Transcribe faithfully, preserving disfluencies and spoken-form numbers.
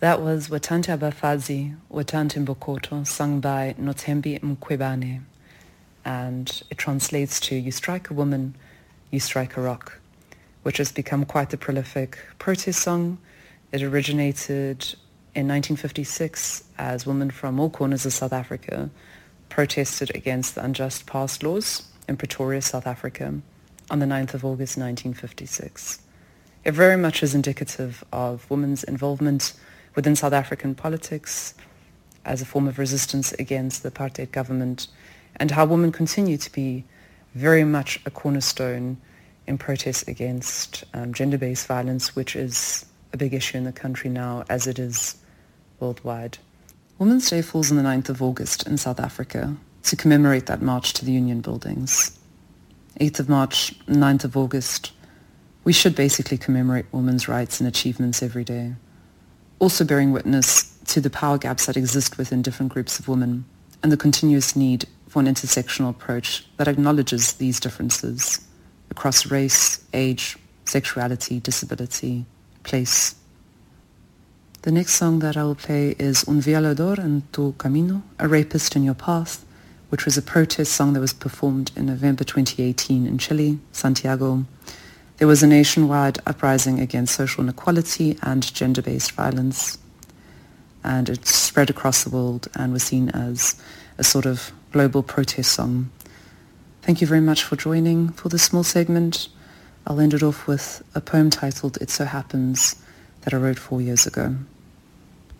That was Watante Abafazi, Watante Mbokoto, sung by Nothembi Mkhwebane. And it translates to "You strike a woman, you strike a rock," which has become quite the prolific protest song. It originated in nineteen fifty-six as women from all corners of South Africa protested against the unjust past laws in Pretoria, South Africa, on the ninth of August nineteen fifty-six. It very much is indicative of women's involvement within South African politics as a form of resistance against the apartheid government, and how women continue to be very much a cornerstone in protests against um, gender-based violence, which is a big issue in the country now, as it is worldwide. Women's Day falls on the ninth of August in South Africa to commemorate that march to the Union buildings. eighth of March, ninth of August, we should basically commemorate women's rights and achievements every day, also bearing witness to the power gaps that exist within different groups of women and the continuous need for an intersectional approach that acknowledges these differences across race, age, sexuality, disability, place. The next song that I will play is Un Violador en Tu Camino, A Rapist in Your Path, which was a protest song that was performed in November twenty eighteen in Chile, Santiago. There was a nationwide uprising against social inequality and gender-based violence, and it spread across the world and was seen as a sort of global protest song. Thank you very much for joining for this small segment. I'll end it off with a poem titled It So Happens that I wrote four years ago.